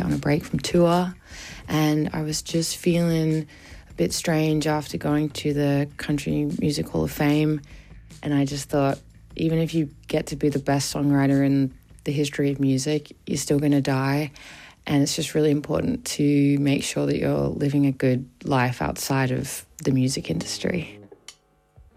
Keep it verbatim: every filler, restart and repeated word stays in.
on a break from tour, and I was just feeling a bit strange after going to the Country Music Hall of Fame, and I just thought, even if you get to be the best songwriter in the history of music, you're still going to die, and it's just really important to make sure that you're living a good life outside of the music industry.